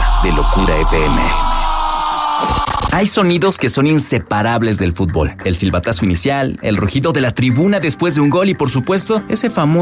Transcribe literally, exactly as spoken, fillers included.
hora de Locura F M. Hay sonidos que son inseparables del fútbol. El silbatazo inicial, el rugido de la tribuna después de un gol y, por supuesto, ese famoso